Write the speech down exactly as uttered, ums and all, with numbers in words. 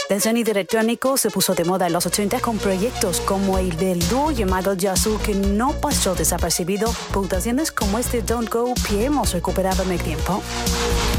El sonido electrónico se puso de moda en los ochenta con proyectos como el del dúo llamado Yazoo, que no pasó desapercibido. Puntuaciones como este Don't Go que hemos recuperado en el tiempo.